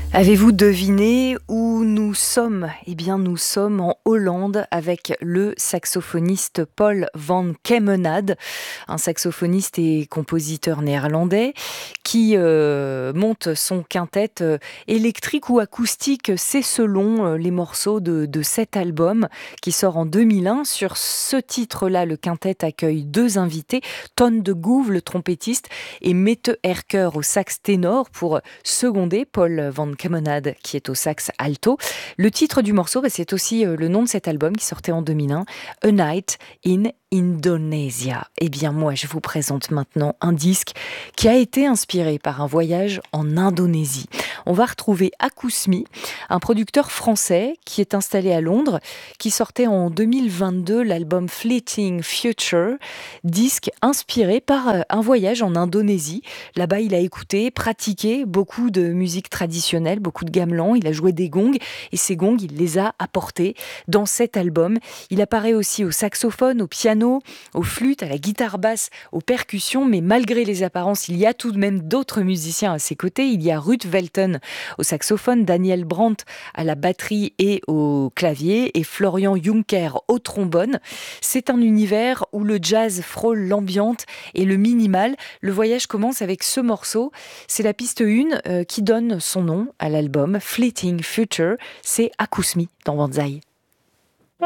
Avez-vous deviné où nous sommes? Eh bien, nous sommes en Hollande avec le saxophoniste Paul van Kemenade, un saxophoniste et compositeur néerlandais qui monte son quintet électrique ou acoustique, c'est selon les morceaux de cet album qui sort en 2001. Sur ce titre-là, le quintet accueille deux invités, Ton de Gouve, le trompettiste, et Mette Herker au sax ténor pour seconder Paul van Kemenade qui est au sax alto. Le titre du morceau, c'est aussi le nom de cet album qui sortait en 2001, A Night in Indonesia. Eh bien moi, je vous présente maintenant un disque qui a été inspiré par un voyage en Indonésie. On va retrouver Akousmi, un producteur français qui est installé à Londres, qui sortait en 2022 l'album Fleeting Future, disque inspiré par un voyage en Indonésie. Là-bas, il a écouté, pratiqué beaucoup de musique traditionnelle, beaucoup de gamelan, il a joué des gongs et ces gongs, il les a apportés dans cet album. Il apparaît aussi au saxophone, au piano, aux flûtes, à la guitare basse, aux percussions, mais malgré les apparences, il y a tout de même d'autres musiciens à ses côtés. Il y a Ruud Velten au saxophone, Daniel Brandt à la batterie et au clavier, et Florian Juncker au trombone. C'est un univers où le jazz frôle l'ambiante et le minimal. Le voyage commence avec ce morceau. C'est la piste 1 qui donne son nom à l'album, Fleeting Future. C'est Akousmi dans Banzai.